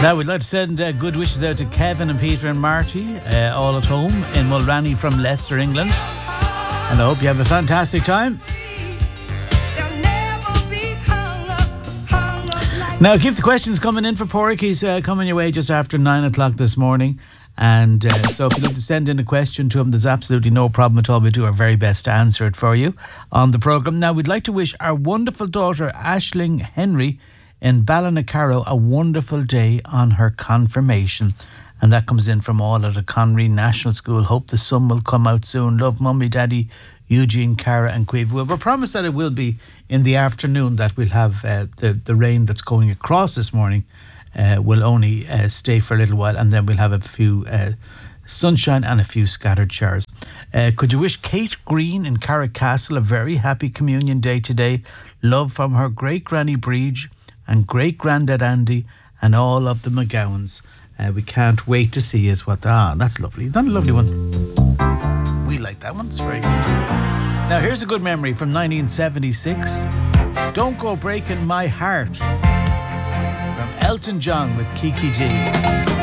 Now we'd like to send good wishes out to Kevin and Peter and Marty, all at home in Mulranny from Leicester, England. And I hope you have a fantastic time. Now keep the questions coming in for Porrick. He's coming your way just after 9 o'clock this morning. And so if you'd like to send in a question to him, there's absolutely no problem at all. We do our very best to answer it for you on the programme. Now we'd like to wish our wonderful daughter Aisling Henry in Ballinacaro a wonderful day on her confirmation. And that comes in from all at the Conry National School. Hope the sun will come out soon. Love, Mummy, Daddy, Eugene, Cara and Quiv. Well, we're promised that it will be in the afternoon that we'll have the rain that's going across this morning will only stay for a little while, and then we'll have a few sunshine and a few scattered showers. Could you wish Kate Green in Carrickcastle a very happy communion day today? Love from her great granny Breege and great granddad Andy and all of the McGowans. We can't wait to see is what. That's lovely. Isn't that a lovely one? We like that one. It's very good. Now here's a good memory from 1976. Don't Go Breaking My Heart from Elton John with Kiki G.